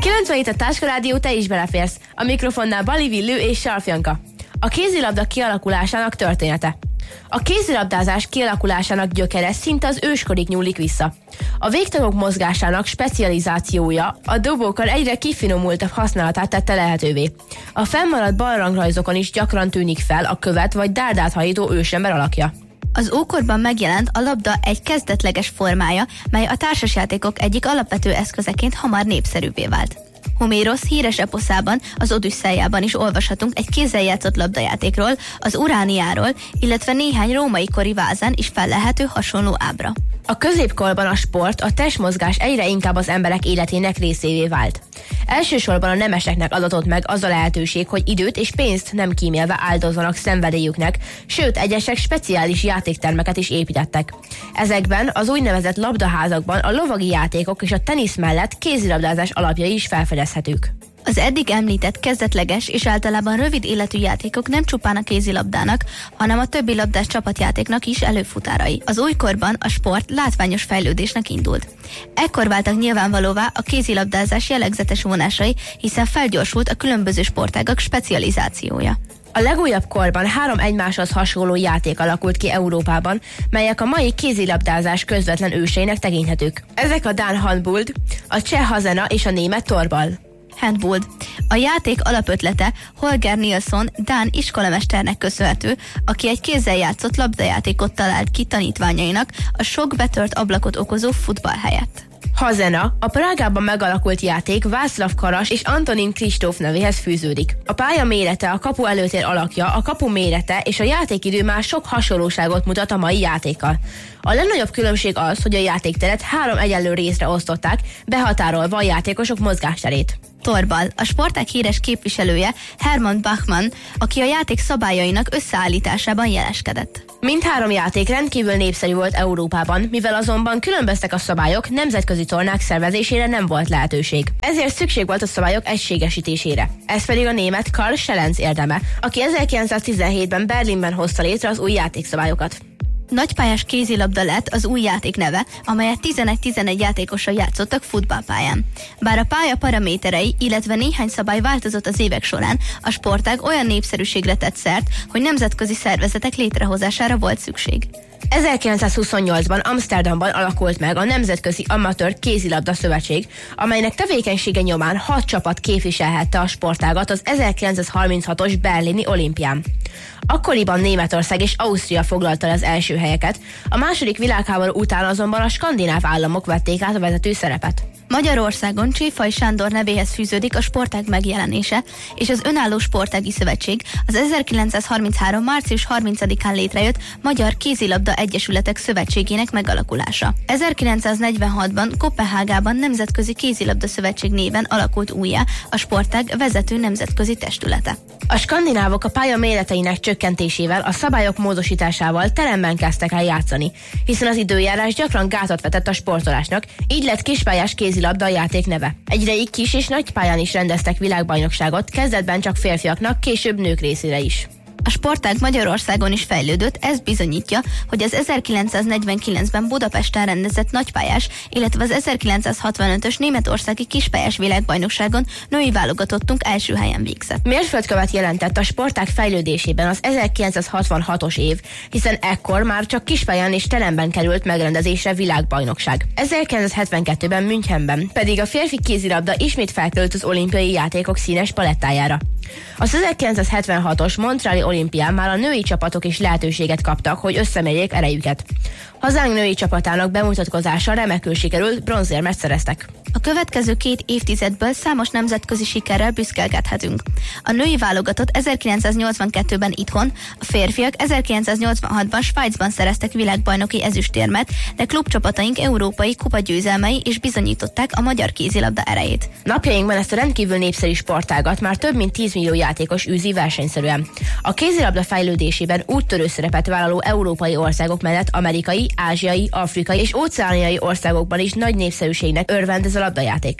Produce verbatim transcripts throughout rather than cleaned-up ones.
kilencvenhét a Táska Rádió, te is beleférsz. A mikrofonnál Bali, Villő és Sarfjanka. A kézilabda kialakulásának története. A kézilabdázás kialakulásának gyökere szinte az őskorig nyúlik vissza. A végtagok mozgásának specializációja a dobókkal egyre kifinomultabb használatát tette lehetővé. A fennmaradt balrangrajzokon is gyakran tűnik fel a követ vagy dárdát hajító ősember alakja. Az ókorban megjelent a labda egy kezdetleges formája, mely a társasjátékok egyik alapvető eszközeként hamar népszerűvé vált. Homérosz híres eposzában, az Odüsszeiában is olvashatunk egy kézzel játszott labdajátékról, az Urániáról, illetve néhány római kori vázán is fellelhető hasonló ábra. A középkorban a sport, a testmozgás egyre inkább az emberek életének részévé vált. Elsősorban a nemeseknek adatott meg az a lehetőség, hogy időt és pénzt nem kímélve áldozzanak szenvedélyüknek, sőt, egyesek speciális játéktermeket is építettek. Ezekben az úgynevezett labdaházakban a lovagi játékok és a tenisz mellett kézilabdázás alapjai is felfedezhetők. Az eddig említett kezdetleges és általában rövid életű játékok nem csupán a kézilabdának, hanem a többi labdás csapatjátéknak is előfutárai. Az újkorban a sport látványos fejlődésnek indult. Ekkor váltak nyilvánvalóvá a kézilabdázás jellegzetes vonásai, hiszen felgyorsult a különböző sportágak specializációja. A legújabb korban három egymáshoz hasonló játék alakult ki Európában, melyek a mai kézilabdázás közvetlen őseinek tekinthetők. Ezek a dán handball, a cseh hazena és a német torball. Handball. A játék alapötlete Holger Nilsson dán iskolamesternek köszönhető, aki egy kézzel játszott labdajátékot talált ki tanítványainak a sok betört ablakot okozó futball helyett. Hazena, a Prágában megalakult játék Václav Karas és Antonin Kristóf nevéhez fűződik. A pálya mérete, a kapu előtér alakja, a kapu mérete és a játékidő már sok hasonlóságot mutat a mai játékkal. A legnagyobb különbség az, hogy a játékteret három egyenlő részre osztották, behatárolva a játékosok mozgásterét. Torball. A sportág híres képviselője Hermann Bachmann, aki a játék szabályainak összeállításában jeleskedett. Mindhárom játék rendkívül népszerű volt Európában, mivel azonban különböztek a szabályok, nemzetközi tornák szervezésére nem volt lehetőség. Ezért szükség volt a szabályok egységesítésére. Ez pedig a német Karl Schelenz érdeme, aki ezerkilencszáztizenhétben Berlinben hozta létre az új játékszabályokat. Nagypályás kézilabda lett az új játék neve, amelyet tizenegy-tizenegy játékossal játszottak futballpályán. Bár a pálya paraméterei, illetve néhány szabály változott az évek során, a sportág olyan népszerűségre tett szert, hogy nemzetközi szervezetek létrehozására volt szükség. ezerkilencszázhuszonnyolcban Amsterdamban alakult meg a Nemzetközi Amatőr Kézilabda Szövetség, amelynek tevékenysége nyomán hat csapat képviselhette a sportágat az ezerkilencszázharminchatos berlini olimpián. Akkoriban Németország és Ausztria foglalta az első helyeket, a második világháború után azonban a skandináv államok vették át a vezető szerepet. Magyarországon Cséfai Sándor nevéhez fűződik a sportág megjelenése, és az Önálló Sportági Szövetség az ezerkilencszázharminchárom. március harmincadikán létrejött Magyar Kézilabda Egyesületek Szövetségének megalakulása. ezerkilencszáznegyvenhatban Koppenhágában Nemzetközi Kézilabda Szövetség néven alakult újjá a sportág vezető nemzetközi testülete. A skandinávok a pálya méreteinek csökkentésével, a szabályok módosításával teremben kezdtek el játszani, hiszen az időjárás gyakran gátat vetett a sportolásnak, így lett kispályás kézilabda a játék neve. Egy ideig kis és nagy pályán is rendeztek világbajnokságot, kezdetben csak férfiaknak, később nők részére is. A sportág Magyarországon is fejlődött, ez bizonyítja, hogy az ezerkilencszáznegyvenkilencben Budapesten rendezett nagypályás, illetve az ezerkilencszázhatvanötös németországi kispályás világbajnokságon női válogatottunk első helyen végzett. Mérföldkövet jelentett a sportág fejlődésében az ezerkilencszázhatvanhatos év, hiszen ekkor már csak kispályán és teremben került megrendezésre világbajnokság. ezerkilencszázhetvenkettőben Münchenben pedig a férfi kézilabda ismét felkerült az olimpiai játékok színes palettájára. Az ezerkilencszázhetvenhatos Montreali olimpián már a női csapatok is lehetőséget kaptak, hogy összemérjék erejüket. Hazánk női csapatának bemutatkozása remekül sikerült, bronzérmet szereztek. A következő két évtizedből számos nemzetközi sikerrel büszkelkedhetünk. A női válogatott ezerkilencszáznyolcvankettőben itthon, a férfiak ezerkilencszáznyolcvanhatban Svájcban szereztek világbajnoki ezüstérmet, de klubcsapataink európai kupagyőzelmei is bizonyították a magyar kézilabda erejét. Napjainkban ezt a rendkívül népszerű sportágat már több mint tíz millió játékos űzi versenyszerűen. A kézilabda fejlődésében úttörő szerepet vállaló európai országok mellett amerikai, ázsiai, afrikai és óceániai országokban is nagy népszerűségnek örvend ez a labdajáték.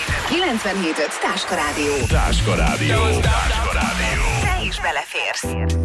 kilencvenhét öt Táska Rádió. Táska Rádió. Táska Rádió. Te is beleférsz.